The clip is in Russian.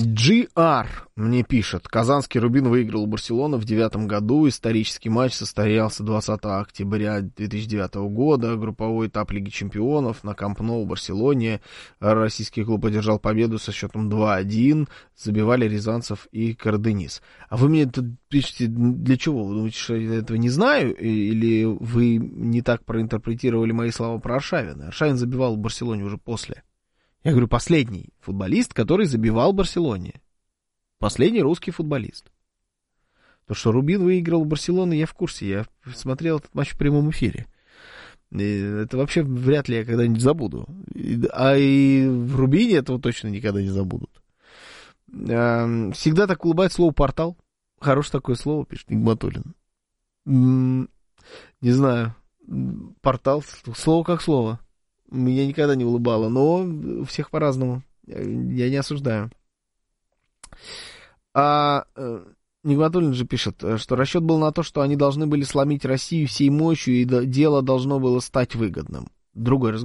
GR мне пишет. Казанский «Рубин» выиграл у «Барселоны» в 2009 году. Исторический матч состоялся 20 октября 2009 года. Групповой этап Лиги чемпионов на Камп Ноу в Барселоне. Российский клуб одержал победу со счетом 2-1. Забивали Рязанцев и Карденис. А вы мне тут пишете, для чего? Вы думаете, что я этого не знаю? Или вы не так проинтерпретировали мои слова про Аршавина? Аршавин забивал в Барселоне уже после. Я говорю, последний футболист, который забивал в Барселоне. Последний русский футболист. То, что Рубин выиграл в Барселоне, я в курсе. Я смотрел этот матч в прямом эфире. И это вообще вряд ли я когда-нибудь забуду. А и в Рубине этого точно никогда не забудут. Всегда так улыбает слово «портал». Хорошее такое слово, пишет Нигматуллин. Не знаю. Портал, слово как слово. Меня никогда не улыбало, но у всех по-разному. Я не осуждаю. Нигматуллин же пишет, что расчет был на то, что они должны были сломить Россию всей мощью, и дело должно было стать выгодным. Другой разговор.